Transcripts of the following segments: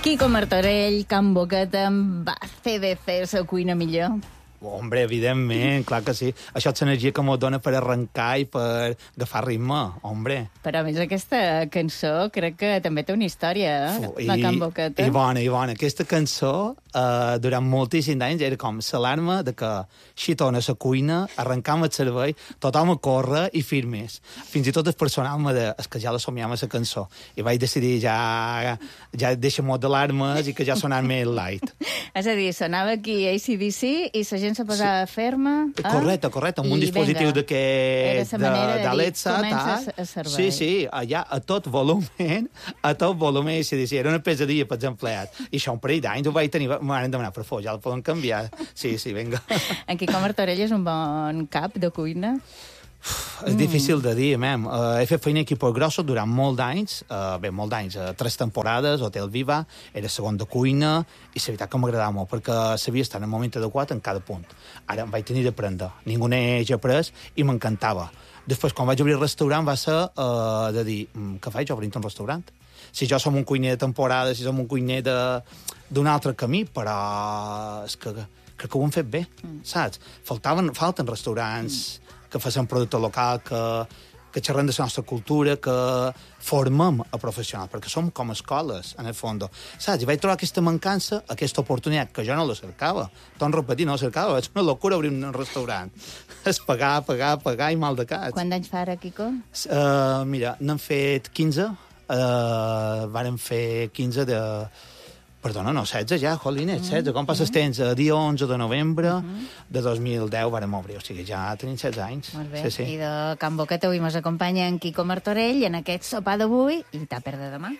Quico Martorell, Can Boqueta, va fer bé fer la cuina millor. Hombre, evidentment, clar que sí. Això és l'energia que m'ho dona per arrencar i per agafar ritme, hombre. Però a més aquesta cançó crec que també té una història, la Can Boqueta. I bona. Aquesta cançó, durant moltíssims anys, era com l'alarma de que si torna a la cuina, arrencam el servei, tothom a córrer i firmes. Fins i tot el personal m'ha dit, és que ja la somiam a la cançó. I vaig decidir ja deixar-m'ho d'alarmes i que ja sonar més light. És a dir, sonava aquí AC/DC i la gent se posava ferma. Correcte, amb un dispositiu d'aquest d'Alexa. Comença a servei. Sí, allà a tot volumen, AC/DC. Era una pesadilla pels empleats. I això un parell d'anys ho vaig tenir, m'han demanat, per favor, ja el poden canviar. Sí, vinga. En Quico Martorell és un bon cap de cuina? És difícil de dir, he fet feina aquí per Grosso durant molts anys, 3 temporades, Hotel Viva, era segon de cuina, i la veritat que m'agradava molt, perquè sabia estar en el moment adequat en cada punt. Ara em vaig tenir d'aprendre, ningú n'he après, i m'encantava. Després, quan vaig obrir el restaurant, va ser de dir, què faig obrint un restaurant? Si jo som un cuiner de temporada, si som un cuiner d'un altre camí, però és que crec que ho hem fet bé, saps? Falten restaurants que facin producte local, que xerrem de la nostra cultura, que formem a professionals, perquè som com escoles, en el fons. Saps? I vaig trobar aquesta mancança, aquesta oportunitat, que jo no la cercava. Torno a repetir, no la cercava, és una locura obrir un restaurant. És pagar i mal de cas. Quants anys fa ara, Quico? Mira, n'hem fet 15. Vàrem fer 15 de... Perdona, no, 16 ja, jolines, 16. Com passes temps? Dia 11 de novembre de 2010 vàrem obrir, o sigui, ja tenim 16 anys. Molt bé, sí. I de Can Boqueta avui mos acompanya en Quico Martorell en aquest sopar d'avui i tàper de demà.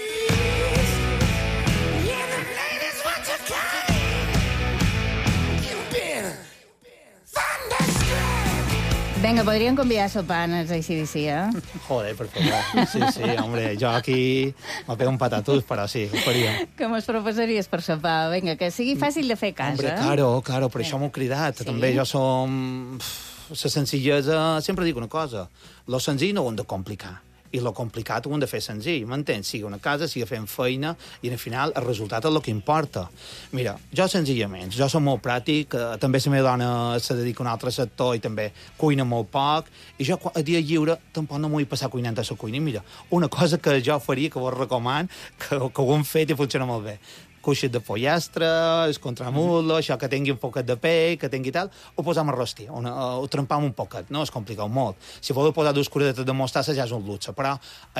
Vinga, podríem convidar a sopar en els AC/DC, Joder, per favor. Sí, hombre, jo aquí me pego un patatus, però sí, ho faríem. Que mos proposaries per sopar? Vinga, que sigui fàcil de fer a casa. Hombre, claro, per això m'ho cridat. Sí? També jo som... La senzillesa... Sempre dic una cosa. Lo senzill no ho hem de complicar. I lo complicat ho hem de fer senzill, m'entens? Sigui una casa, sigui fent feina, i al final el resultat és el que importa. Mira, jo senzillament, jo soc molt pràctic, també la meva dona se dedica a un altre sector i també cuina molt poc, i jo a dia lliure tampoc no m'ho vull passar cuinant a la cuina. I mira, una cosa que jo faria, que vos recomano, que ho hem fet i funciona molt bé, cuixes de pollastre, el contramulo, això que tingui un poquet de pell, que tingui tal, ho posam a rostir, ho trempam un poquet, no es complica molt. Si voleu posar 2 curedetes de mostassa ja és un luxe, però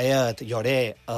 hi hauré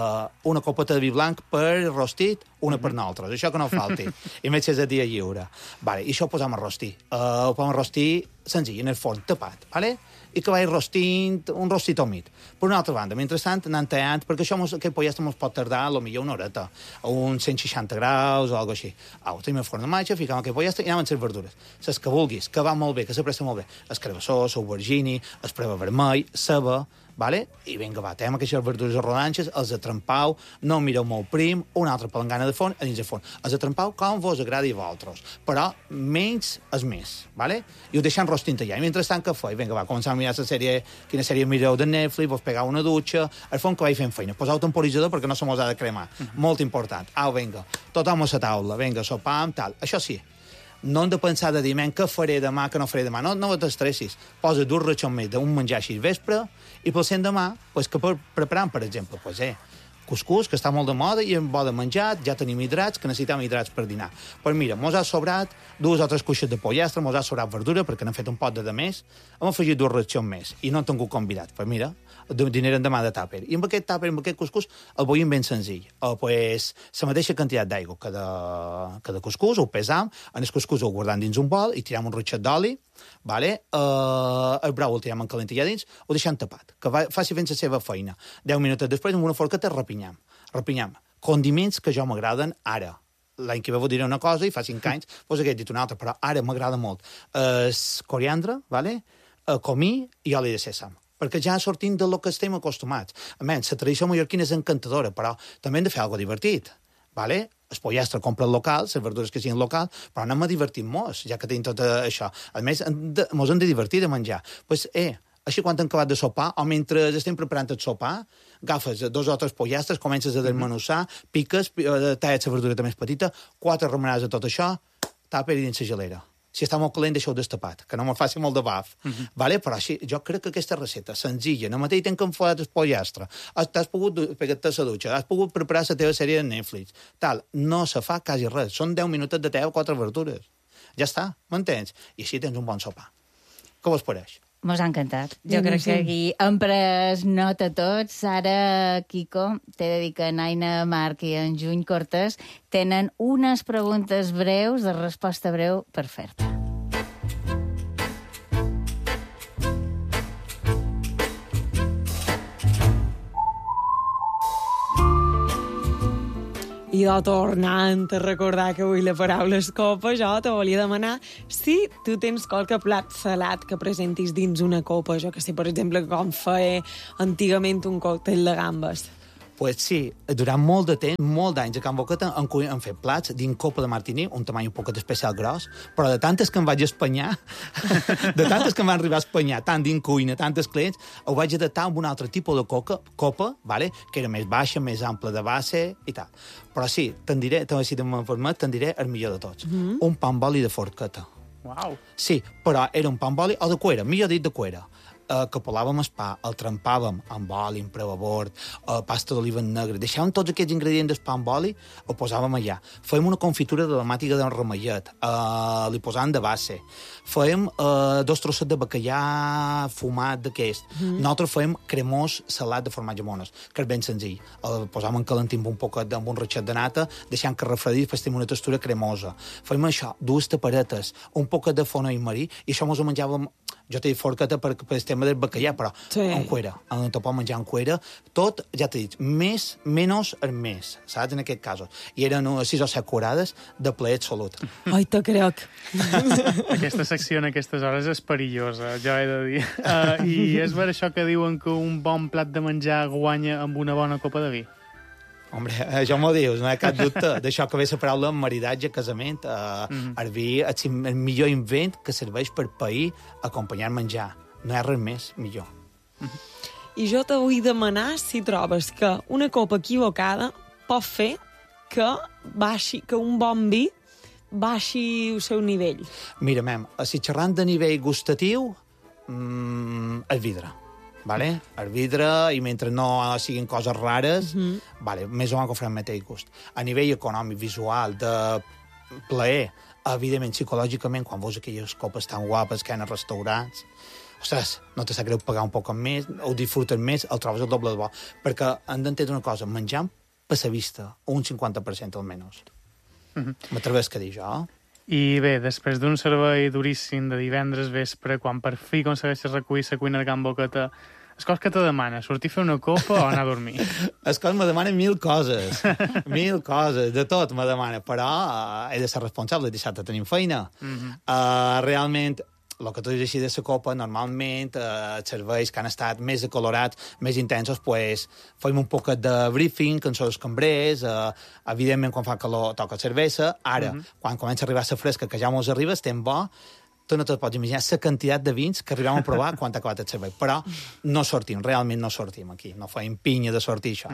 una copeta de vi blanc per rostit, una per nosaltres, això que no falti. I més si és a dia lliure. Vale, i això ho posam a rostir. Ho posam a rostir senzill, en el forn, tapat, vale? I que vaig rostint, un rostit humit. Per una altra banda, mentrestant, anant tallant, perquè aquest pollastre ens pot tardar potser una horeta, a uns 160 graus o alguna cosa així. Ho tenim al forn de matxa, ficam aquest pollastre i anem amb les verdures. Les que vulguis, que va molt bé, que s'apressa molt bé. El carabassó, l'aubergine, el preva vermell, ceba, vale? I vinga, va, tenim aquestes verdures a rodanxes, els atrempau, no mireu molt prim, una altra palangana de forn, a dins de forn. Els atrempau com vos agradi a vosaltres, però menys és més, vale? I ho deixem rostint allà. I mentrestant, què feu? Vinga, va, començar a mirar quina sèrie mireu de Netflix, vos pegau una dutxa, al fons que vaig fent feina. Posau temporitzador perquè no se mos ha de cremar. Molt important. Vinga, tothom a la taula, vinga, sopam, tal. Això sí, no hem de pensar de dir, què faré demà, que no faré demà. No t'estressis. Posa 2 ratxons més d'un menjar així vespre i pel cent demà, que preparant, per exemple, cuscús, que està molt de moda, i en bo de menjar, ja tenim hidrats, que necessitem hidrats per dinar. Però mira, mos ha sobrat 2 o 3 cuixes de pollastre, mos ha sobrat verdura, perquè n'hem fet un pot de més, hem afegit 2 ratxons més, i no hem tingut convidat. Però mira, dineren demà de tàper. I amb aquest tàper, amb aquest cuscús, el veiem ben senzill. La mateixa quantitat d'aigua que de cuscús, ho pesam, en el cuscús ho guardam dins un bol i tirem un rutxet d'oli, vale? El brou el tirem en calent allà dins, ho deixem tapat, que faci fent la seva feina. 10 minuts després, amb una forqueta, repinyam. Condiments que jo m'agraden ara. L'any que ve vos diré una cosa i fa 5 anys vos hagués dit una altra, però ara m'agrada molt. Coriandre, vale? Comí i oli de sèsam, perquè ja sortim del que estem acostumats. A menys, la tradició mallorquina és encantadora, però també hem de fer alguna cosa divertit, vale? El pollastre compra el local, les verdures que siguin local, però anem a divertir-nos, ja que tenim tot això. A més, mos hem de divertir de menjar. Així, quan hem acabat de sopar, o mentre estem preparant el sopar, agafes 2 o 3 pollastres, comences a desmenussar, piques, talles la verdureta més petita, 4 remenades de tot això, tapa i dins la gelera. Si està molt calent, deixeu destapat, que no me faci molt de baf. Vale? Però així, jo crec que aquesta recepta senzilla, en el mateix temps que hem forat el pollastre, t'has pogut pegar-te a la dutxa, has pogut preparar la teva sèrie de Netflix, tal, no se fa quasi res. Són 10 minuts de teva, 4 verdures. Ja està, m'entens? I així tens un bon sopar. Què vos pareix? Mos ha encantat. Jo crec que aquí hem pres nota tots. Ara, Quico, t'he de dir que Naina Marc i en Juny Cortés tenen unes preguntes breus, de resposta breu, per fer-te. I jo, tornant a recordar que avui la paraula és copa, jo te volia demanar si tu tens qualque plat salat que presentis dins una copa. Jo que sé, per exemple, com feia antigament un còctel de gambes. Pues sí, durant molt de temps, molt d'anys a Can Boqueta han fet plats dins copa de martini, un tamany un poc especial gros, però de tantes que em vaig espanyar, de tantes que em van arribar a espanyar, tant dins cuina, tantes clients, ho vaig adaptar amb un altre tipus de copa, vale? Que era més baixa, més ampla de base i tal. Però sí, te'n diré el millor de tots. Un pa amb oli de forqueta. Uau. Sí, però era un pa amb oli o de cuera, millor dit de cuera. Que pelàvem el pa, el trempàvem amb oli, amb prevabord, pasta d'oliva negra, deixàvem tots aquests ingredients del pa amb oli, ho posàvem allà. Fèiem una confitura de la màtiga del remellet, li posàvem de base. Fèiem 2 trossets de bacallà fumat d'aquest. Nosaltres fèiem cremós salat de formatge mones, que és ben senzill. El posàvem en calentim un poquet amb un ratxet de nata, deixant que refredís, després tenim una textura cremosa. Fèiem això, 2 taparetes, un poquet de fona i marí, i això mos ho menjàvem, jo t'he dit forqueta per el tema del bacallà, però en cuera, te pot menjar en cuera, tot, ja t'he dit, menys és més, saps, en aquest cas. I eren 6 o 7 curades de plaer absolut. Ai, te crec. Aquesta secció en aquestes hores és perillosa, jo he de dir. I és ver això que diuen que un bon plat de menjar guanya amb una bona copa de vi? Hombre, això m'ho dius, no hi ha cap dubte. D'això que ve la paraula maridatge, casament. El vi és el millor invent que serveix per pair acompanyar menjar. No hi ha res més millor. I jo te vull demanar si trobes que una copa equivocada pot fer que un bon vi baixi el seu nivell. Mira, si xerrant de nivell gustatiu, el vidre. Vale? El vidre, i mentre no siguin coses rares, vale, més o menys que farà el mateix gust. A nivell econòmic, visual, de plaer, evidentment, psicològicament, quan veus aquelles copes tan guapes que hi ha als restaurants, ostres, no te sap greu pagar un poc més, ho disfrutes més, el trobes el doble de bo. Perquè hem d'entendre una cosa, menjant per la vista, un 50% almenys. M'atrevesc a dir jo. I bé, després d'un servei duríssim de divendres vespre, quan per fi aconsegueixes recollir la cuina de Can Boqueta, és cosa que te demana, sortir a fer una copa o anar a dormir? És cosa me demana 1000 coses, 1000 coses, de tot me demana, però he de ser responsable, dissabte tenim feina. Realment, el que tu dius així de la copa, normalment, els serveis que han estat més acolorats, més intensos, pues, fem un poc de briefing, amb els cambrers, evidentment, quan fa calor toca cervesa, ara, quan comença a arribar la fresca, que ja mos arriba, estem bo, tu no te'l pots imaginar la quantitat de vins que arribem a provar quan ha acabat el servei. Però no sortim, realment no sortim aquí, no fem pinya de sortir això.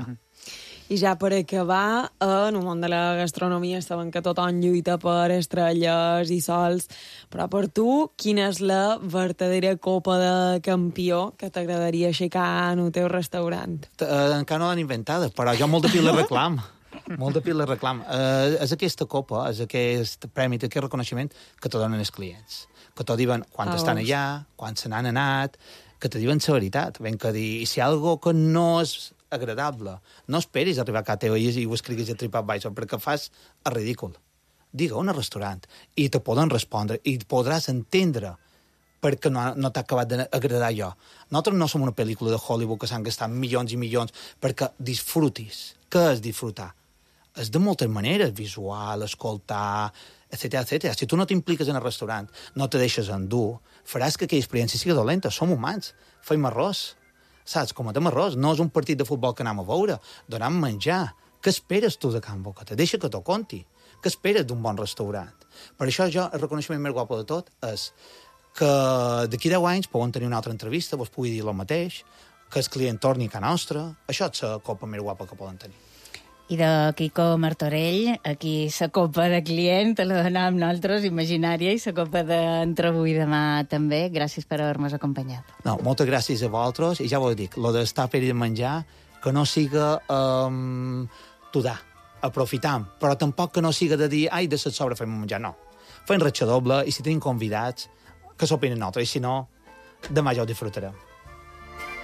I ja per acabar, en el món de la gastronomia saben que tothom lluita per estrelles i sols, però per tu, quina és la verdadera copa de campió que t'agradaria aixecar en el teu restaurant? Encara no l'han inventada, però jo molt de pil la reclam. Molt de pil la reclam. És aquesta copa, és aquest premi, aquest reconeixement que te donen els clients. Que te diuen quan estan allà, quan se n'han anat, que te diuen la veritat. Ben que dir, i si hi ha alguna que no és agradable, no esperis arribar a casa teva i ho escriguis a TripAdvisor, perquè fas el ridícul. Digue-ho en el restaurant i te poden respondre i podràs entendre perquè no t'ha acabat d'agradar allò. Nosaltres no som una pel·lícula de Hollywood que s'han gastat milions i milions perquè disfrutis. Què és disfrutar? És de moltes maneres, visual, escoltar, etc. Si tu no t'impliques en el restaurant, no te deixes endur, faràs que aquella experiència sigui dolenta. Som humans, fem errors. Saps, cometem errors. No és un partit de futbol que anem a veure. Donem menjar. Què esperes tu de Can Boqueta? Deixa que t'ho conti. Què esperes d'un bon restaurant? Per això jo, el reconeixement més guapo de tot és que d'aquí 10 anys poden tenir una altra entrevista, vos pugui dir el mateix, que el client torni a casa nostra. Això és la copa més guapa que poden tenir. I de Quico Martorell, aquí la copa de client, te la donàvem nosaltres, imaginària, i la copa d'entre avui i demà també. Gràcies per haver-nos acompanyat. No, moltes gràcies a vosaltres, i ja vos dic, lo d'estar per de menjar, que no siga tudar, aprofitam, però tampoc que no siga de dir, ai, de set sobre fem menjar, no. Fem ratxa doble, i si tenim convidats, que s'opinen nosaltres, i si no, demà ja ho disfrutarem.